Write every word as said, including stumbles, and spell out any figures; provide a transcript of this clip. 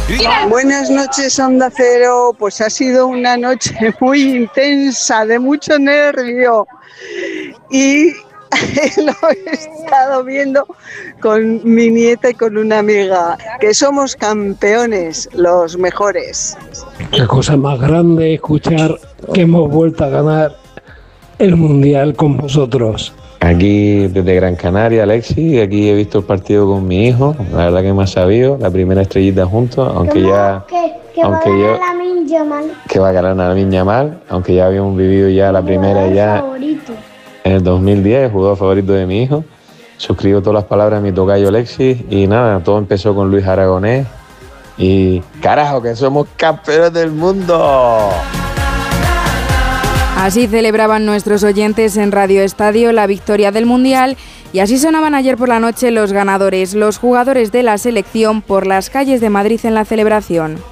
Buenas noches, Onda Cero. Pues ha sido una noche muy intensa, de mucho nervio. Y lo he estado viendo con mi nieta y con una amiga, que somos campeones, los mejores. Qué cosa más grande escuchar que hemos vuelto a ganar el Mundial con vosotros. Aquí desde Gran Canaria, Alexis, aquí he visto el partido con mi hijo, la verdad que me ha sabido, la primera estrellita juntos, aunque ya... Que, que aunque va a yo, ganar la Lamine Yamal. Que va a ganar la Lamine Yamal, aunque ya habíamos vivido ya la primera ya Favorito. en el dos mil diez, el jugador favorito de mi hijo. Suscribo todas las palabras de mi tocayo Alexis y nada, todo empezó con Luis Aragonés y carajo que somos campeones del mundo. Así celebraban nuestros oyentes en Radio Estadio la victoria del Mundial y así sonaban ayer por la noche los ganadores, los jugadores de la selección por las calles de Madrid en la celebración.